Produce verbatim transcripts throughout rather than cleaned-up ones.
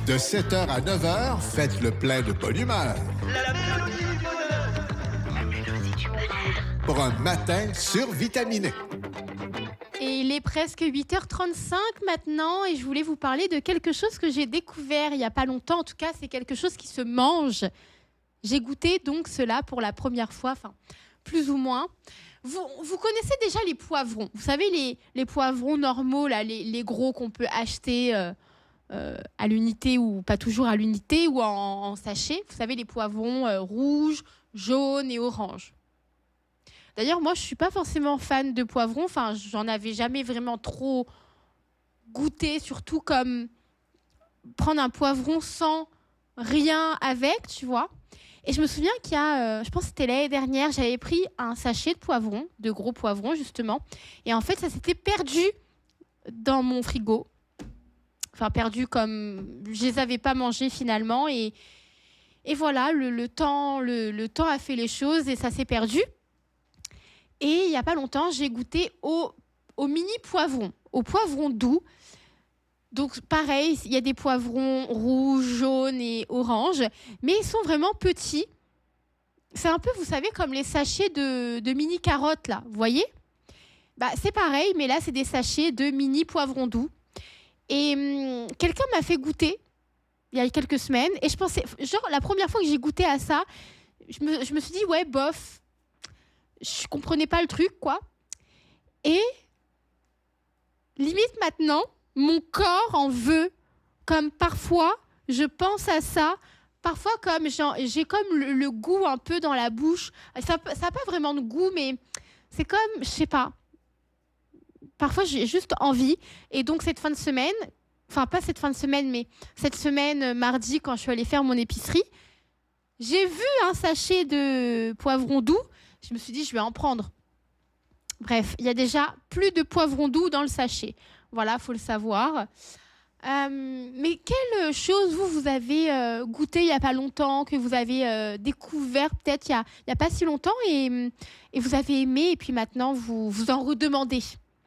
De sept heures à neuf heures, faites le plein de bonne humeur. La mélodie du bonheur. La mélodie du bonheur. Pour un matin survitaminé. Et il est presque huit heures trente-cinq maintenant et je voulais vous parler de quelque chose que j'ai découvert il n'y a pas longtemps. En tout cas, c'est quelque chose qui se mange. J'ai goûté donc cela pour la première fois, enfin, plus ou moins. Vous, vous connaissez déjà les poivrons. Vous savez, les, les poivrons normaux, là, les, les gros qu'on peut acheter euh, euh, à l'unité ou pas toujours à l'unité ou en, en sachet. Vous savez, les poivrons euh, rouges, jaunes et oranges. D'ailleurs, moi, je ne suis pas forcément fan de poivrons. Enfin, j'en avais jamais vraiment trop goûté, surtout comme prendre un poivron sans rien avec, tu vois. Et je me souviens qu'il y a, euh, je pense que c'était l'année dernière, j'avais pris un sachet de poivrons, de gros poivrons justement. Et en fait, ça s'était perdu dans mon frigo. Enfin, perdu comme je les avais pas mangés finalement. Et, et voilà, le, le, temps, le, le temps a fait les choses et ça s'est perdu. Et il n'y a pas longtemps, j'ai goûté au, au mini poivron, au poivron doux. Donc pareil, il y a des poivrons rouges, jaunes et oranges, mais ils sont vraiment petits. C'est un peu, vous savez, comme les sachets de, de mini carottes, là, vous voyez ? Bah, c'est pareil, mais là, c'est des sachets de mini poivrons doux. Et hum, quelqu'un m'a fait goûter il y a quelques semaines, et je pensais, genre, la première fois que j'ai goûté à ça, je me, je me suis dit, ouais, bof, je comprenais pas le truc, quoi. Et limite maintenant, mon corps en veut. Comme parfois, je pense à ça. Parfois, comme genre, j'ai comme le, le goût un peu dans la bouche. Ça n'a pas vraiment de goût, mais c'est comme, je sais pas. Parfois, j'ai juste envie. Et donc, cette fin de semaine, enfin, pas cette fin de semaine, mais cette semaine, mardi, quand je suis allée faire mon épicerie, j'ai vu un sachet de poivrons doux. Je me suis dit, je vais en prendre. Bref, il y a déjà plus de poivrons doux dans le sachet. Voilà, il faut le savoir. Euh, mais quelle chose, vous, vous avez euh, goûté il n'y a pas longtemps, que vous avez euh, découvert peut-être il n'y a, a pas si longtemps et, et vous avez aimé et puis maintenant vous, vous en redemandez?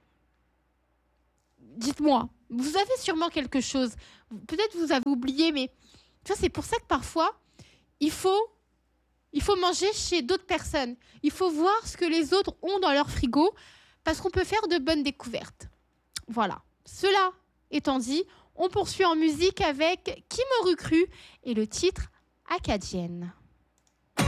Dites-moi, vous avez sûrement quelque chose. Peut-être vous avez oublié, mais tu vois, c'est pour ça que parfois, il faut, il faut manger chez d'autres personnes. Il faut voir ce que les autres ont dans leur frigo parce qu'on peut faire de bonnes découvertes. Voilà. Cela étant dit, on poursuit en musique avec Qui m'aurait cru et le titre Acadienne.